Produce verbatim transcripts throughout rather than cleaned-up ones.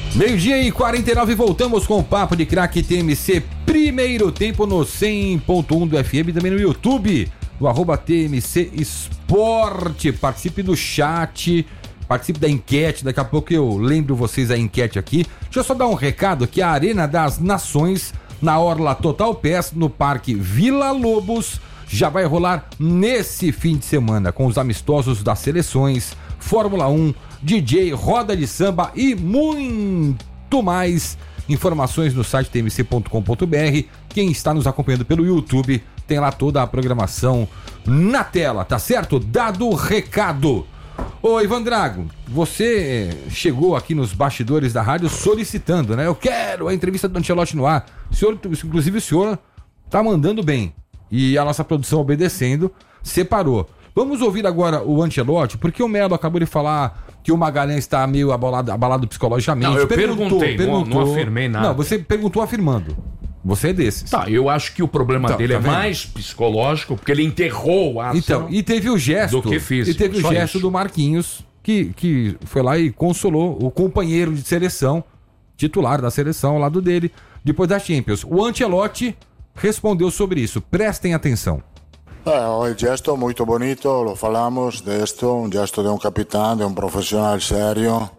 Meio-dia e quarenta e nove, voltamos com o Papo de Craque T M C, primeiro tempo no cem ponto um do F M, também no YouTube, no arroba T M C Esporte. Participe do chat, participe da enquete, daqui a pouco eu lembro vocês a enquete aqui. Deixa eu só dar um recado que a Arena das Nações, na Orla Total Pass, no Parque Vila Lobos, já vai rolar nesse fim de semana, com os amistosos das seleções, Fórmula um, D J, roda de samba e muito mais. Informações no site t m c ponto com ponto b r. Quem está nos acompanhando pelo YouTube tem lá toda a programação na tela, tá certo? Dado o recado. Ô Ivan Drago, você chegou aqui nos bastidores da rádio solicitando, né? Eu quero a entrevista do Ancelotti no ar. O senhor, inclusive o senhor tá mandando bem. E a nossa produção obedecendo, separou. Vamos ouvir agora o Ancelotti, porque o Melo acabou de falar que o Magalhães está meio abalado, abalado psicologicamente. Não, eu perguntou, perguntei, perguntou, não, não afirmei nada. Não, você perguntou afirmando. Você é desses. Tá, eu acho que o problema então, dele tá é vendo? mais psicológico, porque ele enterrou a ação. Então, e teve o gesto. Do que físico, e teve o só gesto isso. do Marquinhos, que, que foi lá e consolou o companheiro de seleção, titular da seleção ao lado dele, depois da Champions. O Ancelotti respondeu sobre isso. Prestem atenção. Eh, il gesto molto bonito, lo falamos de esto, un gesto de un capitán, de un profesional serio,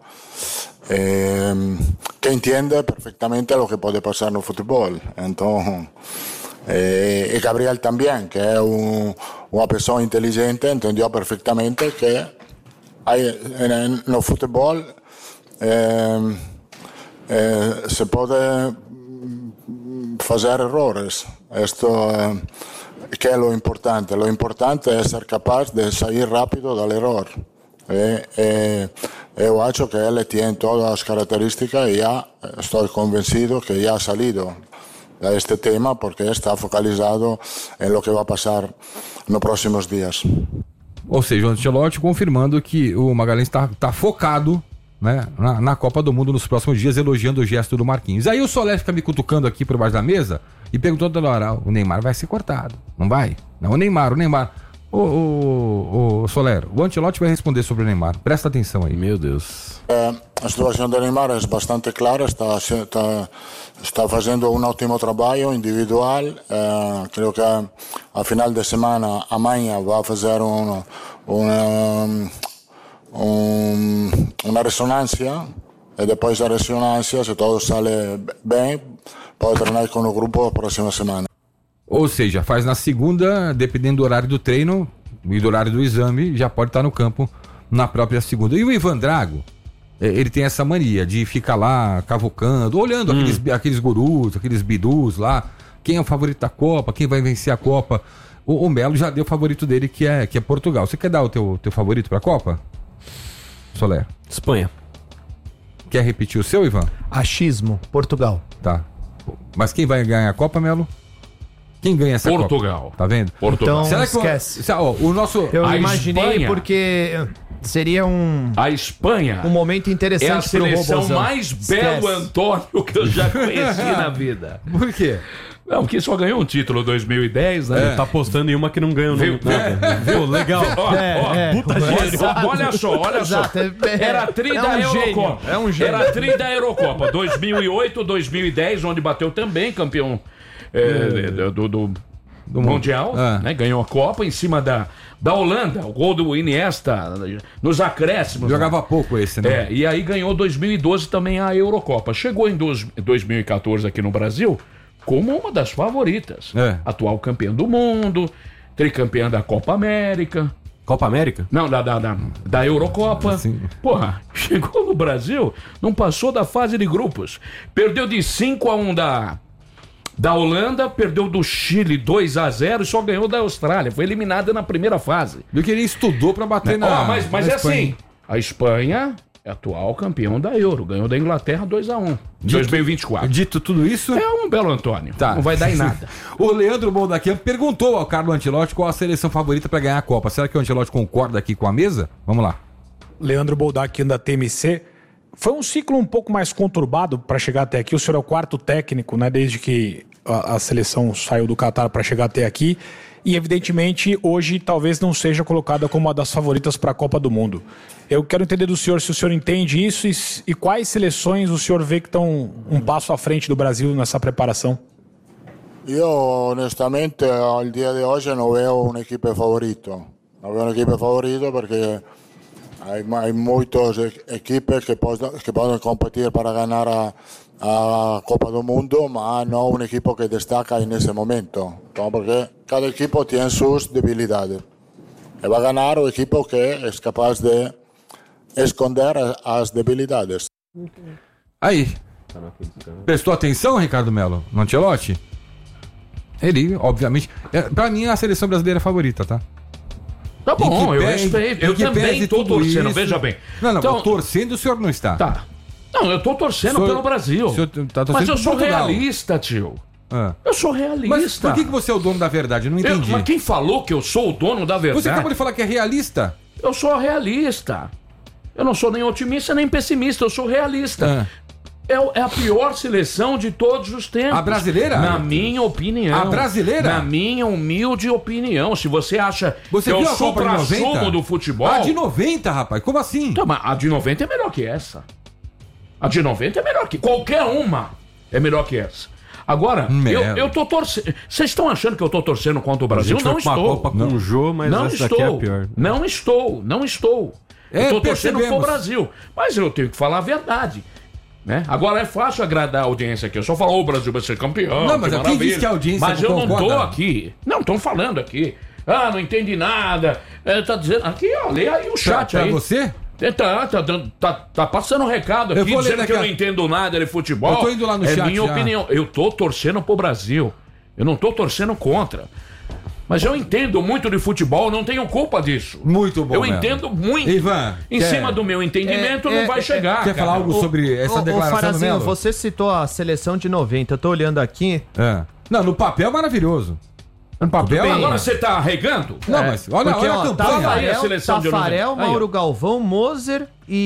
eh, que entiende perfectamente lo que puede pasar en el fútbol. Entonces, eh, y Gabriel también, que es un, una persona inteligente, entendió perfectamente que hay, en, en el fútbol eh, eh, se puede hacer errores. Esto eh, que es lo importante. Lo importante es ser capaz de salir rápido del error. Eh, eh, yo hecho que él tiene todas las características y ya estoy convencido que ya ha salido de este tema porque está focalizado en lo que va a pasar en los próximos días. Ou seja, o Ancelotti confirmando que o Magalhães está tá focado, né, na, na Copa do Mundo nos próximos dias, elogiando o gesto do Marquinhos. Aí o Soler fica me cutucando aqui por baixo da mesa e perguntando toda hora, o Neymar vai ser cortado, não vai? Não, o Neymar, o Neymar. Ô, ô, ô, Soler, o Ancelotti vai responder sobre o Neymar. Presta atenção aí. Meu Deus. Eh, la situación de Neymar es bastante clara, está, está, está haciendo un ótimo trabajo individual. Eh, creo que a final de semana, mañana, va a hacer un, una, un, una resonancia y después de la resonancia, si todo sale bien, puede entrenar con el grupo la próxima semana. Ou seja, faz na segunda, dependendo do horário do treino e do horário do exame, já pode estar no campo na própria segunda. E o Ivan Drago, ele tem essa mania de ficar lá cavucando, olhando hum. aqueles, aqueles gurus, aqueles bidus lá, quem é o favorito da Copa, quem vai vencer a Copa. O, o Melo já deu o favorito dele, que é, que é Portugal. Você quer dar o teu, teu favorito pra Copa? Soler. Espanha. Quer repetir o seu, Ivan? Achismo, Portugal. Tá. Mas quem vai ganhar a Copa, Melo? Quem ganha essa Portugal. Copa? Tá vendo? Portugal. Então, Será que esquece. O, ó, o nosso... Eu A imaginei Espanha- porque seria um, A Espanha um momento é a interessante pro seleção Robozão. mais belo Esquece. Antônio que eu já conheci na vida. Por quê? Não, que só ganhou um título em dois mil e dez, né? É. Tá postando em uma que não ganhou Viu? nada. Viu? Legal. Ó, É, ó, é. Puta olha, gênio. só, olha só, olha Exato, só. é- Era a tri é da um gênio, Eurocopa. é um gênio. Era a tri da Eurocopa. dois mil e oito, dois mil e dez, onde bateu também campeão é, do, do, do Mundial. Ah. Né? Ganhou a Copa em cima da, da Holanda. O gol do Iniesta nos acréscimos. Jogava pouco esse, né? É, e aí ganhou dois mil e doze também a Eurocopa. Chegou em dois- dois mil e quatorze aqui no Brasil como uma das favoritas. É. Atual campeã do mundo, tricampeã da Copa América. Copa América? Não, da, da, da, da Eurocopa. Sim. Porra, chegou no Brasil, não passou da fase de grupos. Perdeu de cinco a um da, da Holanda, perdeu do Chile dois a zero e só ganhou da Austrália. Foi eliminada na primeira fase. Viu que ele estudou pra bater na... Ó, mas mas na é Espanha. assim, a Espanha é atual campeão da Euro, ganhou da Inglaterra dois a um. Dito- dois mil e vinte e quatro. Dito tudo isso... É um belo Antônio, Tá. não vai dar em nada. O Leandro Boldaquian perguntou ao Carlo Ancelotti qual a seleção favorita para ganhar a Copa. Será que o Ancelotti concorda aqui com a mesa? Vamos lá. Leandro Boldaquian da T M C. Foi um ciclo um pouco mais conturbado para chegar até aqui. O senhor é o quarto técnico, né, desde que a, a seleção saiu do Catar para chegar até aqui. e evidentemente hoje talvez não seja colocada como uma das favoritas para a Copa do Mundo. Eu quero entender do senhor se o senhor entende isso e, e quais seleções o senhor vê que estão um passo à frente do Brasil nessa preparação. Io onestamente al dia di oggi non vedo un'equipe favorito, non vedo un'equipe favorito perché hay, hay muchas equipes que, que pueden competir para ganar a, a Copa do Mundo, ma no un equipo que destaca en ese momento, ¿no? Porque cada equipo tiene sus debilidades y va a ganar un equipo que es capaz de esconder as debilidades. Aí, prestou atenção, Ricardo Melo, no Ancelotti? Ele, obviamente, é, pra mim é a seleção brasileira favorita, tá? Tá bom, eu pese, respeito. Eu também tô torcendo, isso. veja bem. Não, não, então, torcendo o senhor não está. Tá. Não, eu tô torcendo senhor, pelo Brasil. Tá mas eu sou Portugal. realista, tio. Ah. Eu sou realista. Mas por que, que você é o dono da verdade? Eu não entendi. Eu, mas quem falou que eu sou o dono da verdade? Você acabou de falar que é realista. Eu sou realista. Eu não sou nem otimista nem pessimista, eu sou realista. Ah. É, é a pior seleção de todos os tempos. A brasileira? Na minha opinião. A brasileira? Na minha humilde opinião. Se você acha você que viu eu a sou Copa de noventa? supra-sumo do futebol... A de noventa, rapaz, como assim? Então, mas a de noventa é melhor que essa. A de noventa é melhor que... Qualquer uma é melhor que essa. Agora, eu, eu tô torcendo... Vocês estão achando que eu tô torcendo contra o Brasil? Não estou. Uma Copa com o Jô, mas não essa estou. daqui é a pior. Não estou, não estou. É, eu tô torcendo pro percebemos. Brasil. Mas eu tenho que falar a verdade. Né? Agora é fácil agradar a audiência aqui. Eu só falo, o Brasil vai ser campeão. Não, mas que quem maravilha. disse que a audiência Mas eu não tô concorda? aqui. Não, estão falando aqui. Ah, não entendi nada. É, tá dizendo. Aqui, ó, lê aí o chat pra, aí. pra você? Tá, tá, dando- tá, tá passando um recado Eu aqui vou ler dizendo daqui que eu a- não entendo nada de futebol. Eu tô indo lá no é chat minha já. opinião. Eu tô torcendo pro Brasil. Eu não tô torcendo contra. Mas eu entendo muito de futebol, não tenho culpa disso. Muito bom Eu mesmo. entendo muito. Ivan, em quer- cima do meu entendimento É, não é, vai é, chegar. Quer cara. falar algo sobre essa Ô, declaração ô, do Farazinho, Melo? você citou a seleção de noventa. Eu tô olhando aqui. É. Não, no papel é maravilhoso. No papel... bem. Agora você tá regando? Não, É, mas olha, porque, olha ó, a campanha. Fala aí a Tafarel, seleção de Tafarel, noventa. Aí, ó. Mauro Galvão, Moser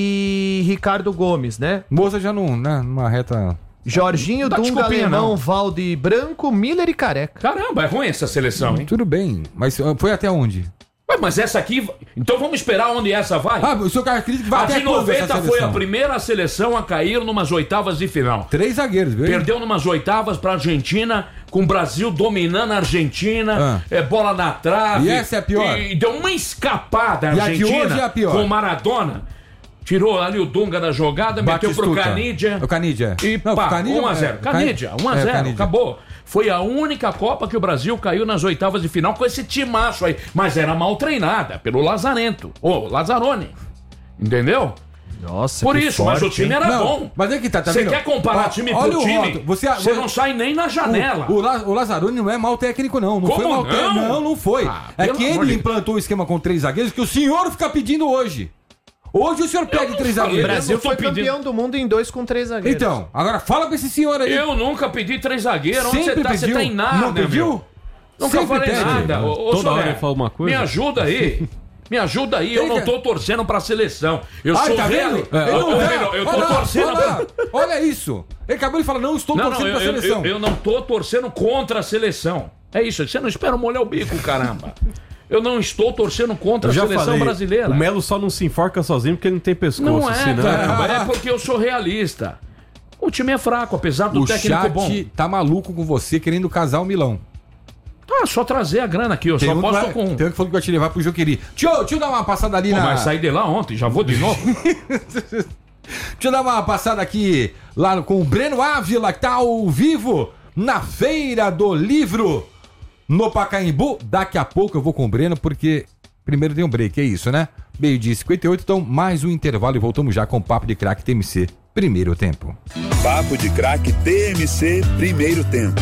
e Ricardo Gomes, né? Moça já não, né, numa reta... Jorginho, Dá Dunga, desculpinha, Alemão, não. Valde Branco, Miller e Careca. Caramba, é ruim essa seleção, hein? Tudo bem, mas uh, foi até onde? Ué, mas essa aqui... Então vamos esperar onde essa vai? Ah, o senhor acredita que vai a até de quando essa noventa foi seleção? a primeira seleção a cair numas oitavas de final. Três zagueiros, viu? Perdeu numas oitavas pra Argentina, com o Brasil dominando a Argentina, Ah. é bola na trave. E essa é a pior? E, e deu uma escapada a E a de Argentina hoje é a pior? com o Maradona. Tirou ali o Dunga da jogada, meteu pro Batistuta. Canidia. O Canidia. E Não, pá, o Canidia um a é- zero. é- Canidia, um a é, zero, Canidia. acabou. Foi a única Copa que o Brasil caiu nas oitavas de final com esse timaço aí. Mas era mal treinada pelo Lazarento. Ô, Lazzaroni. Entendeu? Nossa, Por que isso, mas o forte, time hein? era Não, bom. mas é que tá, tá Você vendo? quer comparar Ó, time olha por o time? Roto, você- Você você- não sai nem na janela. O, o, La- o Lazzaroni não é mau técnico, não. Não Como foi mau técnico. não? Não, não foi. Ah, é pelo que amor ele de- implantou o esquema com três zagueiros que o senhor fica pedindo hoje. Hoje o senhor pede não três falei, O zagueiros. Brasil Eu não tô foi pedindo- campeão do mundo em dois com três zagueiros. Então, agora fala com esse senhor aí. Eu nunca pedi três zagueiros. Onde você Sempre tá? Você pediu. tá em nada, Não pediu? meu. Nunca Sempre falei pede. nada. Ô, ô, Toda Soler, hora ele fala uma coisa. Me ajuda aí. Me ajuda aí. Eu Ele não quer- tô torcendo pra seleção. Eu Ai, sou tá real- vendo? Eu, Ele não eu- tá. eu- eu tô Olha lá, torcendo olha, lá. Olha isso. Ele acabou de falar, não estou Não, não, torcendo eu, pra eu, seleção. eu, eu não tô torcendo contra a seleção. É isso, você não espera molhar o bico, caramba. Eu não estou torcendo contra Eu a já seleção falei, brasileira. o Melo só não se enforca sozinho porque ele não tem pescoço. Não é, senão... caramba, é porque eu sou realista. O time é fraco, apesar do O técnico chat bom. tá maluco com você querendo casar o Milão. Ah, só trazer a grana aqui, eu Tem só um, que posto vai, com... tem um que falou que vai te levar pro Joqueri. Deixa eu, deixa eu dar uma passada ali Pô, na... mas saí de lá ontem, já vou de novo. Deixa eu dar uma passada aqui lá com o Breno Ávila, que tá ao vivo na Feira do Livro no Pacaembu. Daqui a pouco eu vou com o Breno, porque primeiro tem um break, é isso, né? Meio-dia e cinquenta e oito, então mais um intervalo e voltamos já com o Papo de Craque T M C, primeiro tempo. Papo de Craque T M C, primeiro tempo.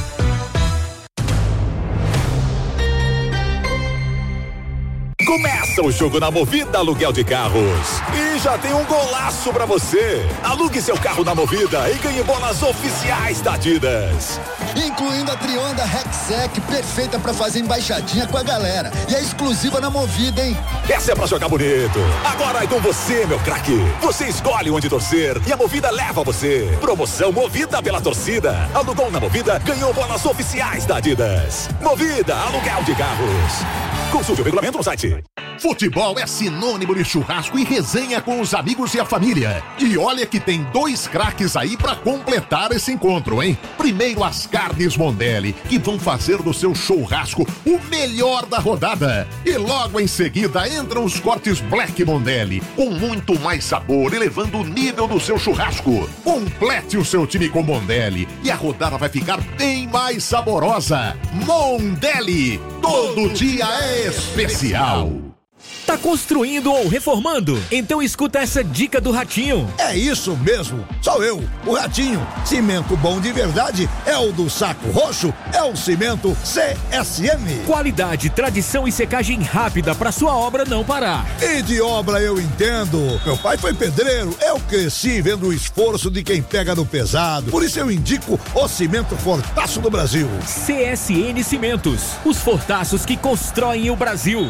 Começa Começa o jogo na Movida Aluguel de Carros. E já tem um golaço pra você. Alugue seu carro na Movida e ganhe bolas oficiais da Adidas. Incluindo a Trionda Rexec, perfeita pra fazer embaixadinha com a galera. E é exclusiva na Movida, hein? Essa é pra jogar bonito. Agora é com você, meu craque. Você escolhe onde torcer e a Movida leva você. Promoção Movida pela torcida. Alugou na Movida, ganhou bolas oficiais da Adidas. Movida Aluguel de Carros. Consulte o regulamento no site. Futebol é sinônimo de churrasco e resenha com os amigos e a família. E olha que tem dois craques aí pra completar esse encontro, hein? Primeiro as carnes Mondelli, que vão fazer do seu churrasco o melhor da rodada. E logo em seguida entram os cortes Black Mondelli, com muito mais sabor, elevando o nível do seu churrasco. Complete o seu time com Mondelli e a rodada vai ficar bem mais saborosa. Mondelli, todo dia é especial. Tá construindo ou reformando? Então escuta essa dica do Ratinho. É isso mesmo, sou eu, o Ratinho. Cimento bom de verdade é o do Saco Roxo, é o cimento C S M. Qualidade, tradição e secagem rápida pra sua obra não parar. E de obra eu entendo. Meu pai foi pedreiro, eu cresci vendo o esforço de quem pega no pesado. Por isso eu indico o cimento Fortaço do Brasil. C S N Cimentos, os fortaços que constroem o Brasil.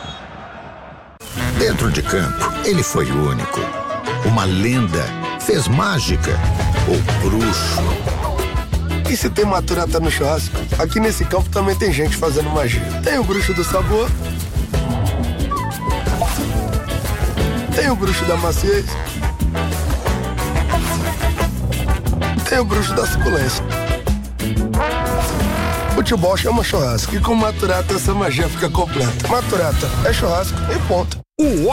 Dentro de campo, ele foi único. Uma lenda, fez mágica, o bruxo. E se tem maturata no churrasco? Aqui nesse campo também tem gente fazendo magia. Tem o bruxo do sabor. Tem o bruxo da maciez. Tem o bruxo da suculência. Futebol chama churrasco e com maturata essa magia fica completa. Maturata é churrasco e ponto. O